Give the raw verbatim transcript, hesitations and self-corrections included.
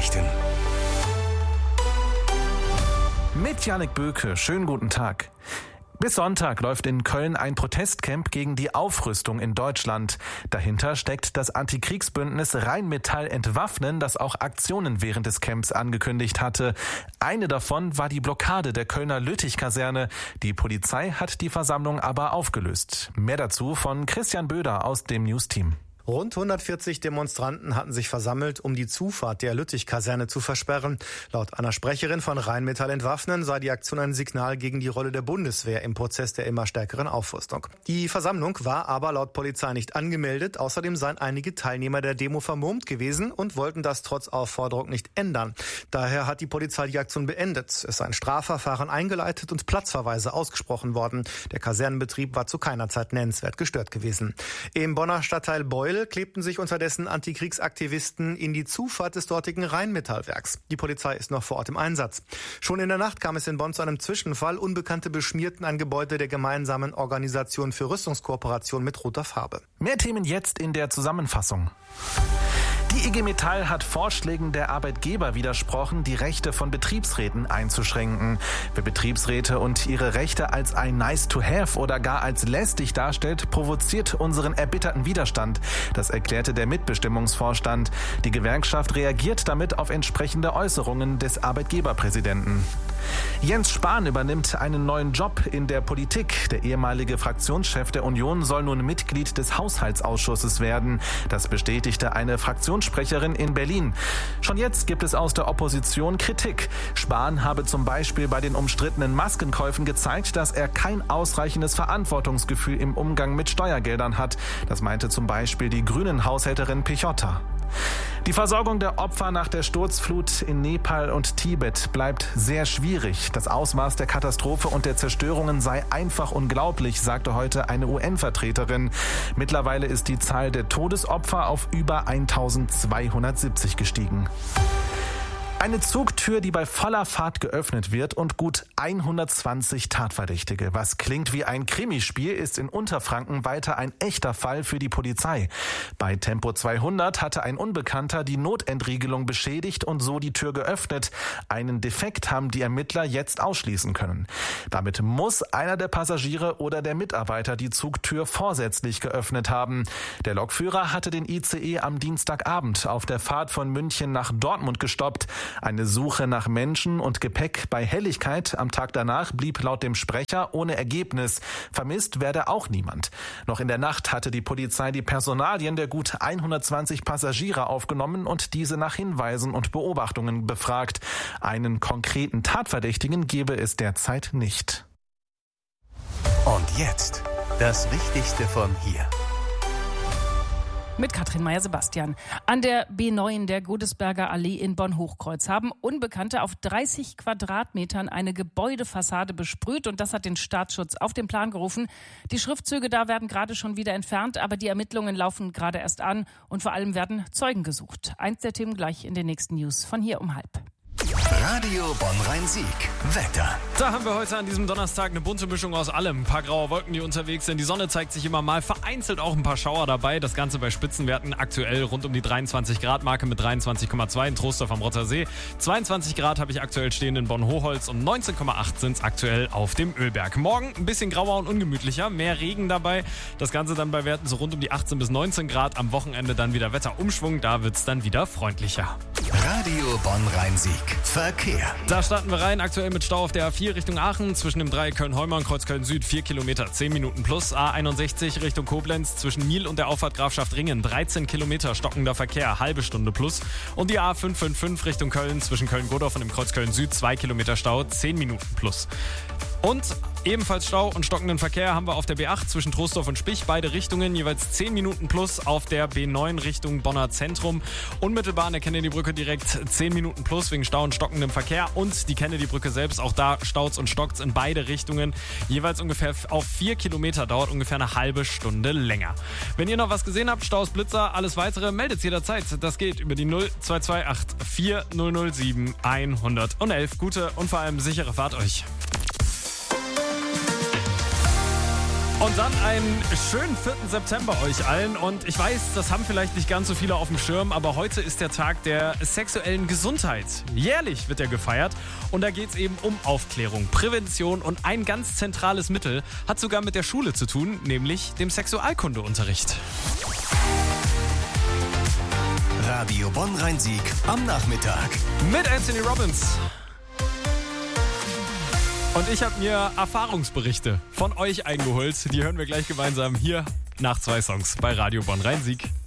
Nachrichten. Mit Janik Böke, schönen guten Tag. Bis Sonntag läuft in Köln ein Protestcamp gegen die Aufrüstung in Deutschland. Dahinter steckt das Antikriegsbündnis Rheinmetall Entwaffnen, das auch Aktionen während des Camps angekündigt hatte. Eine davon war die Blockade der Kölner Lüttich-Kaserne. Die Polizei hat die Versammlung aber aufgelöst. Mehr dazu von Christian Böder aus dem News-Team. Rund hundertvierzig Demonstranten hatten sich versammelt, um die Zufahrt der Lüttich-Kaserne zu versperren. Laut einer Sprecherin von Rheinmetall Entwaffnen sei die Aktion ein Signal gegen die Rolle der Bundeswehr im Prozess der immer stärkeren Aufrüstung. Die Versammlung war aber laut Polizei nicht angemeldet. Außerdem seien einige Teilnehmer der Demo vermummt gewesen und wollten das trotz Aufforderung nicht ändern. Daher hat die Polizei die Aktion beendet. Es ist ein Strafverfahren eingeleitet und Platzverweise ausgesprochen worden. Der Kasernenbetrieb war zu keiner Zeit nennenswert gestört gewesen. Im Bonner Stadtteil Beul klebten sich unterdessen Antikriegsaktivisten in die Zufahrt des dortigen Rheinmetallwerks. Die Polizei ist noch vor Ort im Einsatz. Schon in der Nacht kam es in Bonn zu einem Zwischenfall. Unbekannte beschmierten ein Gebäude der gemeinsamen Organisation für Rüstungskooperation mit roter Farbe. Mehr Themen jetzt in der Zusammenfassung. Die I G Metall hat Vorschlägen der Arbeitgeber widersprochen, die Rechte von Betriebsräten einzuschränken. Wer Betriebsräte und ihre Rechte als ein Nice-to-have oder gar als lästig darstellt, provoziert unseren erbitterten Widerstand. Das erklärte der Mitbestimmungsvorstand. Die Gewerkschaft reagiert damit auf entsprechende Äußerungen des Arbeitgeberpräsidenten. Jens Spahn übernimmt einen neuen Job in der Politik. Der ehemalige Fraktionschef der Union soll nun Mitglied des Haushaltsausschusses werden. Das bestätigte eine Fraktionssprecherin in Berlin. Schon jetzt gibt es aus der Opposition Kritik. Spahn habe zum Beispiel bei den umstrittenen Maskenkäufen gezeigt, dass er kein ausreichendes Verantwortungsgefühl im Umgang mit Steuergeldern hat. Das meinte zum Beispiel die Grünen-Haushälterin Pichotta. Die Versorgung der Opfer nach der Sturzflut in Nepal und Tibet bleibt sehr schwierig. Das Ausmaß der Katastrophe und der Zerstörungen sei einfach unglaublich, sagte heute eine U N-Vertreterin. Mittlerweile ist die Zahl der Todesopfer auf über eintausendzweihundertsiebzig gestiegen. Eine Zugtür, die bei voller Fahrt geöffnet wird und gut hundertzwanzig Tatverdächtige. Was klingt wie ein Krimispiel, ist in Unterfranken weiter ein echter Fall für die Polizei. Bei Tempo zweihundert hatte ein Unbekannter die Notentriegelung beschädigt und so die Tür geöffnet. Einen Defekt haben die Ermittler jetzt ausschließen können. Damit muss einer der Passagiere oder der Mitarbeiter die Zugtür vorsätzlich geöffnet haben. Der Lokführer hatte den I C E am Dienstagabend auf der Fahrt von München nach Dortmund gestoppt. Eine Suche nach Menschen und Gepäck bei Helligkeit am Tag danach blieb laut dem Sprecher ohne Ergebnis. Vermisst werde auch niemand. Noch in der Nacht hatte die Polizei die Personalien der gut hundertzwanzig Passagiere aufgenommen und diese nach Hinweisen und Beobachtungen befragt. Einen konkreten Tatverdächtigen gebe es derzeit nicht. Und jetzt das Wichtigste von hier. Mit Katrin Meyer-Sebastian. An der B neun der Godesberger Allee in Bonn-Hochkreuz haben Unbekannte auf dreißig Quadratmetern eine Gebäudefassade besprüht und das hat den Staatsschutz auf den Plan gerufen. Die Schriftzüge da werden gerade schon wieder entfernt, aber die Ermittlungen laufen gerade erst an und vor allem werden Zeugen gesucht. Eins der Themen gleich in den nächsten News von hier um halb. Radio Bonn-Rhein-Sieg. Wetter. Da haben wir heute an diesem Donnerstag eine bunte Mischung aus allem. Ein paar graue Wolken, die unterwegs sind. Die Sonne zeigt sich immer mal. Vereinzelt auch ein paar Schauer dabei. Das Ganze bei Spitzenwerten aktuell rund um die dreiundzwanzig Grad Marke mit dreiundzwanzig Komma zwei in Troisdorf am Rottersee. zweiundzwanzig Grad habe ich aktuell stehen in Bonn-Hochholz und neunzehn Komma acht sind es aktuell auf dem Ölberg. Morgen ein bisschen grauer und ungemütlicher. Mehr Regen dabei. Das Ganze dann bei Werten so rund um die achtzehn bis neunzehn Grad. Am Wochenende dann wieder Wetterumschwung. Da wird es dann wieder freundlicher. Radio Bonn-Rhein-Sieg. Verkehr. Da starten wir rein, aktuell mit Stau auf der A vier Richtung Aachen, zwischen dem Dreieck Köln-Heumer und Kreuz Köln-Süd, vier Kilometer, zehn Minuten plus. A einundsechzig Richtung Koblenz, zwischen Miel und der Auffahrt Grafschaft Ringen, dreizehn Kilometer, stockender Verkehr, halbe Stunde plus. Und die A fünf fünf fünf Richtung Köln, zwischen Köln-Godorf und dem Kreuz Köln-Süd, zwei Kilometer Stau, zehn Minuten plus. Und ebenfalls Stau und stockenden Verkehr haben wir auf der B acht zwischen Troisdorf und Spich, beide Richtungen, jeweils zehn Minuten plus. Auf der B neun Richtung Bonner Zentrum, unmittelbar an der Kennedy-Brücke direkt zehn Minuten plus wegen Stau und stockendem Verkehr. Und die Kennedy-Brücke selbst, auch da staut's und stockt's in beide Richtungen. Jeweils ungefähr auf vier Kilometer, dauert ungefähr eine halbe Stunde länger. Wenn ihr noch was gesehen habt, Staus, Blitzer, alles weitere, meldet jederzeit. Das geht über die null zwei zwei acht vier null null sieben hundertelf. Gute und vor allem sichere Fahrt euch. Und dann einen schönen vierten September euch allen. Und ich weiß, das haben vielleicht nicht ganz so viele auf dem Schirm, aber heute ist der Tag der sexuellen Gesundheit. Jährlich wird er gefeiert und da geht es eben um Aufklärung, Prävention und ein ganz zentrales Mittel hat sogar mit der Schule zu tun, nämlich dem Sexualkundeunterricht. Radio Bonn-Rhein-Sieg am Nachmittag. Mit Anthony Robbins. Und ich habe mir Erfahrungsberichte von euch eingeholt. Die hören wir gleich gemeinsam hier nach zwei Songs bei Radio Bonn-Rhein-Sieg.